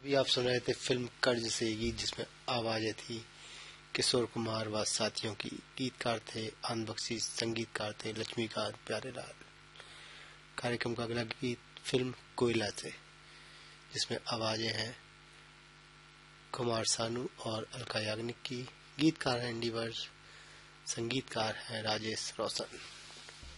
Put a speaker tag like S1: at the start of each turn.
S1: अभी आप सुन रहे थे फिल्म कर्ज से गीत, जिसमें आवाजें थी किशोर कुमार व साथियों की। गीतकार थे आनंद बख्शी, संगीतकार थे लक्ष्मीकांत प्यारेलाल। कार्यक्रम का अगला गीत फिल्म कोयला से, जिसमें आवाजें हैं कुमार सानू और अलका याग्निक की। गीतकार हैं इंडी वर्स, संगीतकार हैं राजेश रोशन।